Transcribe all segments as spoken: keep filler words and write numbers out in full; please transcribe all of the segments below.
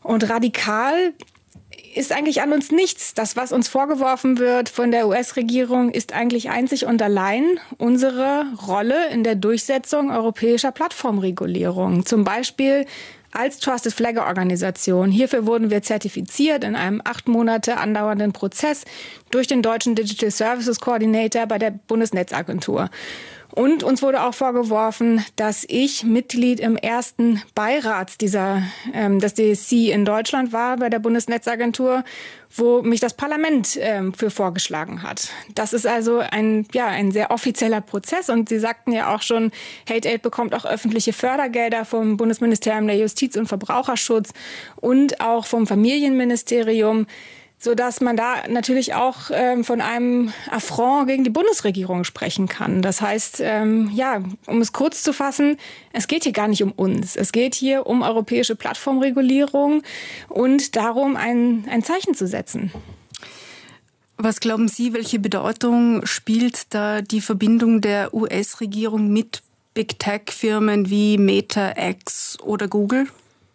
Und radikal ist eigentlich an uns nichts. Das, was uns vorgeworfen wird von der U S-Regierung, ist eigentlich einzig und allein unsere Rolle in der Durchsetzung europäischer Plattformregulierung. Zum Beispiel als Trusted Flag Organisation. Hierfür wurden wir zertifiziert in einem acht Monate andauernden Prozess durch den deutschen Digital Services Coordinator bei der Bundesnetzagentur. Und uns wurde auch vorgeworfen, dass ich Mitglied im ersten Beirat dieser, ähm, des D S C in Deutschland war, bei der Bundesnetzagentur, wo mich das Parlament ähm, für vorgeschlagen hat. Das ist also ein, ja, ein sehr offizieller Prozess. Und Sie sagten ja auch schon, HateAid bekommt auch öffentliche Fördergelder vom Bundesministerium der Justiz und Verbraucherschutz und auch vom Familienministerium, sodass man da natürlich auch ähm, von einem Affront gegen die Bundesregierung sprechen kann. Das heißt, ähm, ja, um es kurz zu fassen, es geht hier gar nicht um uns. Es geht hier um europäische Plattformregulierung und darum, ein, ein Zeichen zu setzen. Was glauben Sie, welche Bedeutung spielt da die Verbindung der U S-Regierung mit Big Tech-Firmen wie Meta, X oder Google?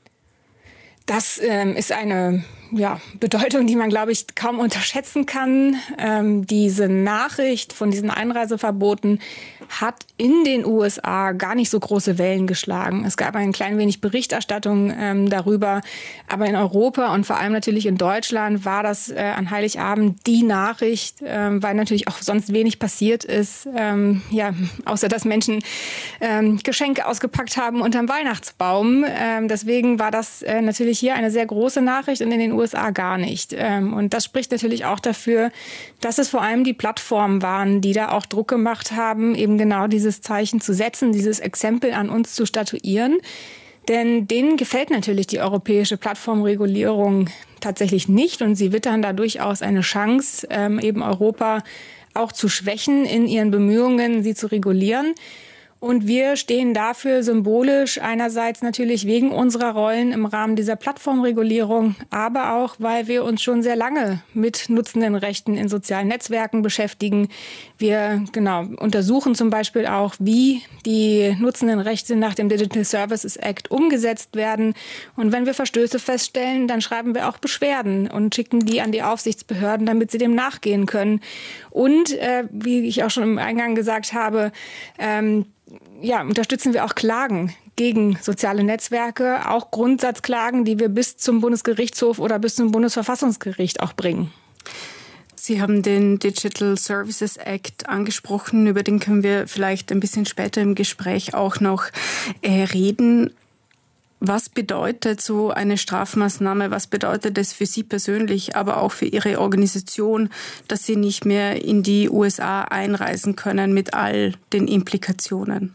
Das ähm, ist eine ja, Bedeutung, die man, glaube ich, kaum unterschätzen kann. Ähm, diese Nachricht von diesen Einreiseverboten hat in den U S A gar nicht so große Wellen geschlagen. Es gab ein klein wenig Berichterstattung ähm, darüber. Aber in Europa und vor allem natürlich in Deutschland war das äh, an Heiligabend die Nachricht, ähm, weil natürlich auch sonst wenig passiert ist. Ähm, ja, außer dass Menschen ähm, Geschenke ausgepackt haben unterm Weihnachtsbaum. Ähm, deswegen war das äh, natürlich hier eine sehr große Nachricht und in den U S A gar nicht. Ähm, und das spricht natürlich auch dafür, dass es vor allem die Plattformen waren, die da auch Druck gemacht haben, eben genau dieses Zeichen zu setzen, dieses Exempel an uns zu statuieren. Denn denen gefällt natürlich die europäische Plattformregulierung tatsächlich nicht. Und sie wittern da durchaus eine Chance, ähm, eben Europa auch zu schwächen in ihren Bemühungen, sie zu regulieren. Und wir stehen dafür symbolisch einerseits natürlich wegen unserer Rollen im Rahmen dieser Plattformregulierung, aber auch, weil wir uns schon sehr lange mit nutzenden Rechten in sozialen Netzwerken beschäftigen. Wir genau untersuchen zum Beispiel auch, wie die nutzenden Rechte nach dem Digital Services Act umgesetzt werden. Und wenn wir Verstöße feststellen, dann schreiben wir auch Beschwerden und schicken die an die Aufsichtsbehörden, damit sie dem nachgehen können. Und äh, wie ich auch schon im Eingang gesagt habe, ähm, ja, unterstützen wir auch Klagen gegen soziale Netzwerke, auch Grundsatzklagen, die wir bis zum Bundesgerichtshof oder bis zum Bundesverfassungsgericht auch bringen. Sie haben den Digital Services Act angesprochen, über den können wir vielleicht ein bisschen später im Gespräch auch noch äh, reden. Was bedeutet so eine Strafmaßnahme? Was bedeutet es für Sie persönlich, aber auch für Ihre Organisation, dass Sie nicht mehr in die U S A einreisen können mit all den Implikationen?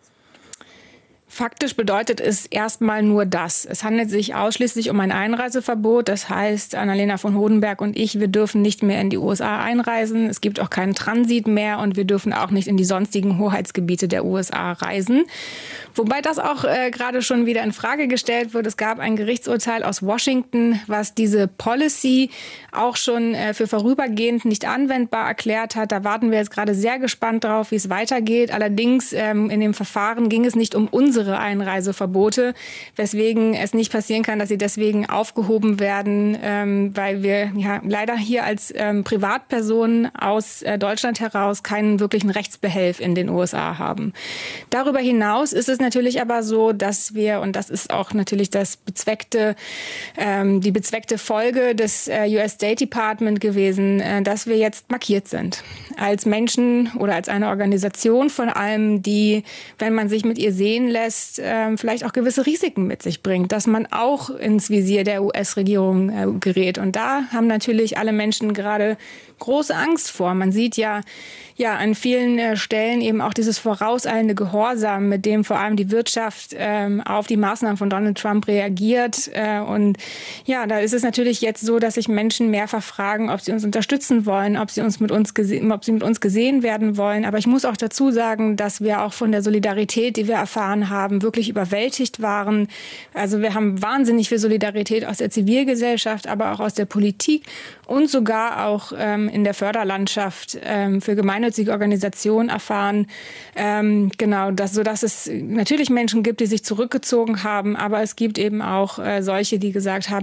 Faktisch bedeutet es erstmal nur das. Es handelt sich ausschließlich um ein Einreiseverbot. Das heißt, Annalena von Hodenberg und ich, wir dürfen nicht mehr in die U S A einreisen. Es gibt auch keinen Transit mehr und wir dürfen auch nicht in die sonstigen Hoheitsgebiete der U S A reisen. Wobei das auch äh, gerade schon wieder in Frage gestellt wird. Es gab ein Gerichtsurteil aus Washington, was diese Policy auch schon äh, für vorübergehend nicht anwendbar erklärt hat. Da warten wir jetzt gerade sehr gespannt drauf, wie es weitergeht. Allerdings ähm, in dem Verfahren ging es nicht um unsere Einreiseverbote, weswegen es nicht passieren kann, dass sie deswegen aufgehoben werden, ähm, weil wir ja leider hier als ähm, Privatpersonen aus äh, Deutschland heraus keinen wirklichen Rechtsbehelf in den U S A haben. Darüber hinaus ist es natürlich aber so, dass wir, und das ist auch natürlich das bezweckte, ähm, die bezweckte Folge des äh, U S State Department gewesen, äh, dass wir jetzt markiert sind. Als Menschen oder als eine Organisation vor allem, die, wenn man sich mit ihr sehen lässt, vielleicht auch gewisse Risiken mit sich bringt, dass man auch ins Visier der U S-Regierung gerät. Und da haben natürlich alle Menschen gerade große Angst vor. Man sieht ja, ja an vielen äh, Stellen eben auch dieses vorauseilende Gehorsam, mit dem vor allem die Wirtschaft ähm, auf die Maßnahmen von Donald Trump reagiert. Äh, und ja, da ist es natürlich jetzt so, dass sich Menschen mehrfach fragen, ob sie uns unterstützen wollen, ob sie uns mit uns gese- ob sie mit uns gesehen werden wollen. Aber ich muss auch dazu sagen, dass wir auch von der Solidarität, die wir erfahren haben, wirklich überwältigt waren. Also wir haben wahnsinnig viel Solidarität aus der Zivilgesellschaft, aber auch aus der Politik und sogar auch ähm, in der Förderlandschaft ähm, für gemeinnützige Organisationen erfahren. Ähm, genau, dass, sodass es natürlich Menschen gibt, die sich zurückgezogen haben, aber es gibt eben auch äh, solche, die gesagt haben,